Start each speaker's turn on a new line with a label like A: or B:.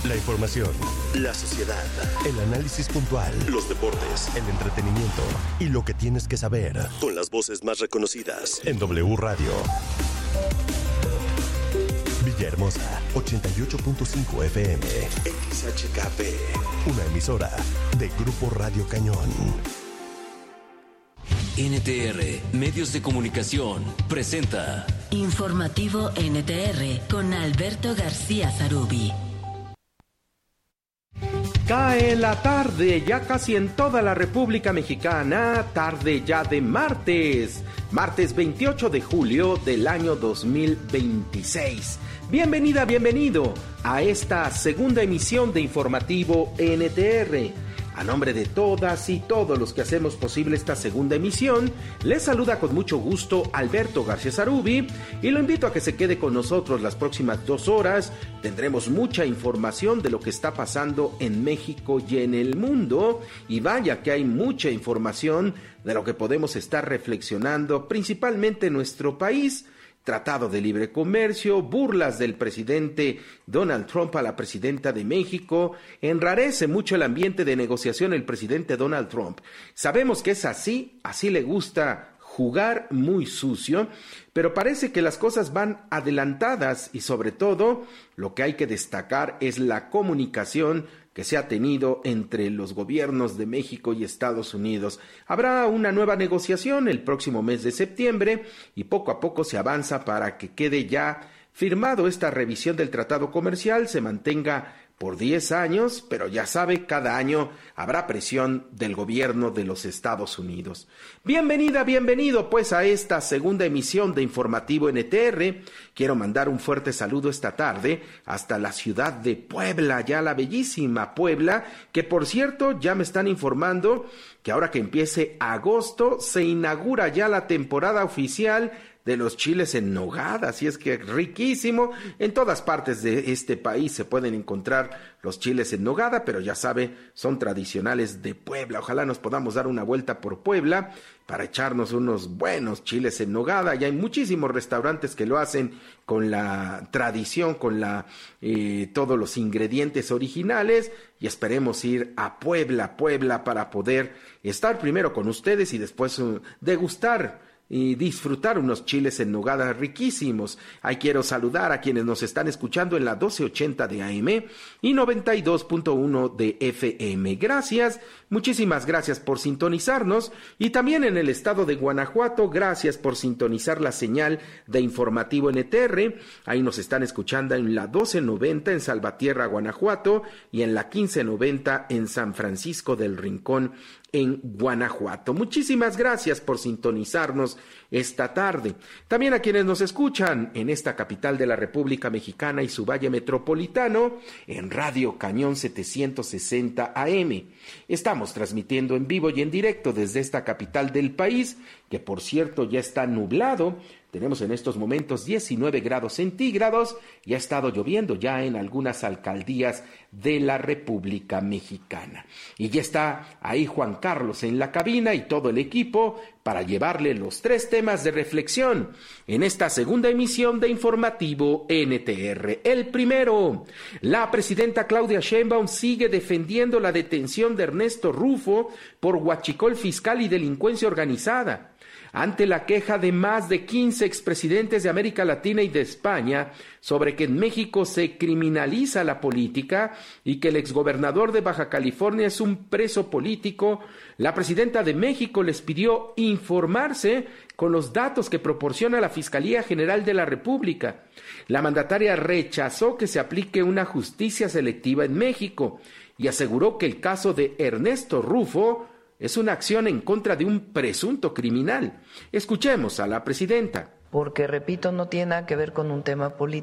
A: La información,
B: la sociedad,
A: el análisis puntual,
B: los deportes,
A: el entretenimiento y lo que tienes que saber.
B: Con las voces más reconocidas
A: en W Radio. Villahermosa, 88.5 FM.
B: XHKP.
A: Una emisora de Grupo Radio Cañón.
C: NTR, Medios de Comunicación, presenta
D: Informativo NTR con Alberto García Zarubi.
E: Cae la tarde, ya casi en toda la República Mexicana, tarde ya de martes 28 de julio del año 2026. Bienvenida, bienvenido a esta segunda emisión de Informativo NTR. A nombre de todas y todos los que hacemos posible esta segunda emisión, les saluda con mucho gusto Alberto García Zarubi y lo invito a que se quede con nosotros las próximas 2 horas. Tendremos mucha información de lo que está pasando en México y en el mundo, y vaya que hay mucha información de lo que podemos estar reflexionando, principalmente en nuestro país. Tratado de libre comercio, burlas del presidente Donald Trump a la presidenta de México, enrarece mucho el ambiente de negociación el presidente Donald Trump. Sabemos que es así le gusta jugar muy sucio, pero parece que las cosas van adelantadas y sobre todo lo que hay que destacar es la comunicación que se ha tenido entre los gobiernos de México y Estados Unidos. Habrá una nueva negociación el próximo mes de septiembre y poco a poco se avanza para que quede ya firmado esta revisión del tratado comercial, se mantenga por 10 años, pero ya sabe, cada año habrá presión del gobierno de los Estados Unidos. Bienvenida, bienvenido pues a esta segunda emisión de Informativo NTR. Quiero mandar un fuerte saludo esta tarde hasta la ciudad de Puebla, ya la bellísima Puebla, que por cierto ya me están informando que ahora que empiece agosto se inaugura ya la temporada oficial de los chiles en nogada, así es que riquísimo. En todas partes de este país se pueden encontrar los chiles en nogada, pero ya sabe, son tradicionales de Puebla. Ojalá nos podamos dar una vuelta por Puebla para echarnos unos buenos chiles en nogada. Ya hay muchísimos restaurantes que lo hacen con la tradición, con todos los ingredientes originales, y esperemos ir a Puebla para poder estar primero con ustedes y después degustar y disfrutar unos chiles en nogada riquísimos. Ahí quiero saludar a quienes nos están escuchando en la 1280 de AM y 92.1 de FM. Gracias, muchísimas gracias por sintonizarnos, y también en el estado de Guanajuato, gracias por sintonizar la señal de Informativo NTR. Ahí nos están escuchando en la 1290 en Salvatierra, Guanajuato, y en la 1590 en San Francisco del Rincón, en Guanajuato. Muchísimas gracias por sintonizarnos esta tarde. También a quienes nos escuchan en esta capital de la República Mexicana y su valle metropolitano, en Radio Cañón 760 AM. Estamos transmitiendo en vivo y en directo desde esta capital del país, que por cierto ya está nublado. Tenemos en estos momentos 19 grados centígrados y ha estado lloviendo ya en algunas alcaldías de la República Mexicana. Y ya está ahí Juan Carlos en la cabina y todo el equipo para llevarle los 3 temas de reflexión en esta segunda emisión de Informativo NTR. El primero, la presidenta Claudia Sheinbaum sigue defendiendo la detención de Ernesto Rufo por huachicol fiscal y delincuencia organizada. Ante la queja de más de 15 expresidentes de América Latina y de España sobre que en México se criminaliza la política y que el exgobernador de Baja California es un preso político, la presidenta de México les pidió informarse con los datos que proporciona la Fiscalía General de la República. La mandataria rechazó que se aplique una justicia selectiva en México y aseguró que el caso de Ernesto Rufo es una acción en contra de un presunto criminal. Escuchemos a la presidenta.
F: Porque, repito, no tiene nada que ver con un tema político.